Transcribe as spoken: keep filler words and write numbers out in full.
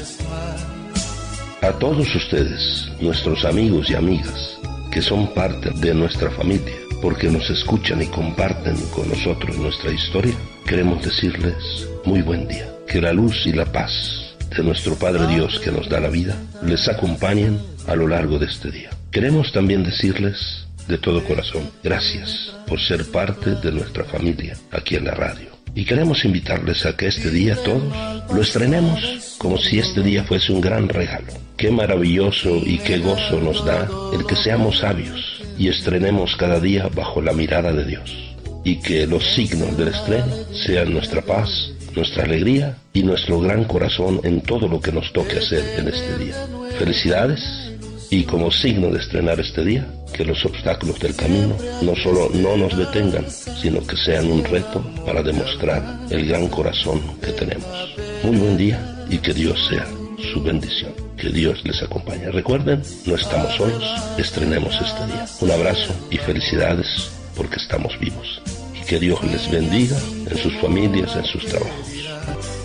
A todos ustedes, nuestros amigos y amigas, que son parte de nuestra familia, porque nos escuchan y comparten con nosotros nuestra historia, queremos decirles muy buen día. Que la luz y la paz de nuestro Padre Dios que nos da la vida les acompañen a lo largo de este día. Queremos también decirles de todo corazón gracias por ser parte de nuestra familia aquí en la radio. Y queremos invitarles a que este día todos lo estrenemos como si este día fuese un gran regalo. Qué maravilloso y qué gozo nos da el que seamos sabios y estrenemos cada día bajo la mirada de Dios. Y que los signos del estreno sean nuestra paz, nuestra alegría y nuestro gran corazón en todo lo que nos toque hacer en este día. Felicidades, y como signo de estrenar este día, que los obstáculos del camino no solo no nos detengan, sino que sean un reto para demostrar el gran corazón que tenemos. Muy buen día y que Dios sea su bendición. Que Dios les acompañe. Recuerden, no estamos solos, estrenemos este día. Un abrazo y felicidades porque estamos vivos. Y que Dios les bendiga en sus familias, en sus trabajos.